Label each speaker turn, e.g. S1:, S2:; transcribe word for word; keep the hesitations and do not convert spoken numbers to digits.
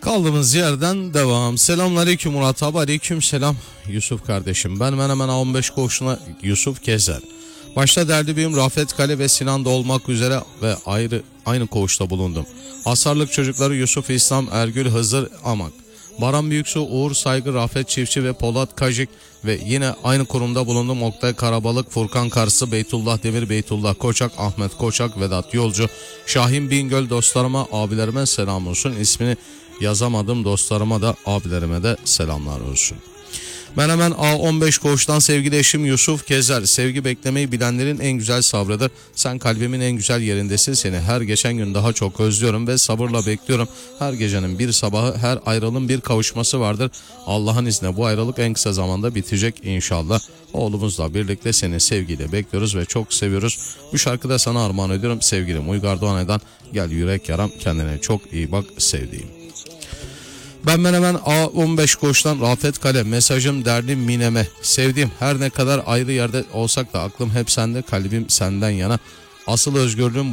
S1: Kaldığımız yerden devam. Selamünaleyküm Murat abi. Aleyküm selam Yusuf kardeşim. Ben hemen hemen on beş koğuşuna Yusuf Gezer. Başta derdi benim Rafet Kale ve Sinan'da olmak üzere ve ayrı aynı koğuşta bulundum. Hasarlık çocukları Yusuf İslam, Ergül Hızır Amak, Baran Büyüksu, Uğur Saygı, Rafet Çiftçi ve Polat Kajik ve yine aynı kurumda bulundum. Oktay Karabalık, Furkan Karsı, Beytullah Demir, Beytullah Koçak, Ahmet Koçak, Vedat Yolcu, Şahin Bingöl dostlarıma, abilerime selam olsun. İsmini yazamadım, dostlarıma da abilerime de selamlar olsun. Ben hemen A on beş koğuştan sevgili eşim Yusuf Gezer. Sevgi beklemeyi bilenlerin en güzel sabrıdır. Sen kalbimin en güzel yerindesin. Seni her geçen gün daha çok özlüyorum ve sabırla bekliyorum. Her gecenin bir sabahı, her ayrılığın bir kavuşması vardır. Allah'ın izniyle bu ayrılık en kısa zamanda bitecek inşallah. Oğlumuzla birlikte seni sevgiyle bekliyoruz ve çok seviyoruz. Bu şarkıyı da sana armağan ediyorum. Sevgilim Uygar Doğanay'dan Gel Yürek Yaram, kendine çok iyi bak sevdiğim. Ben ben hemen A on beş koğuştan Rafet Kale, mesajım derdim mineme, sevdiğim her ne kadar ayrı yerde olsak da aklım hep sende, kalbim senden yana, asıl özgürlüğüm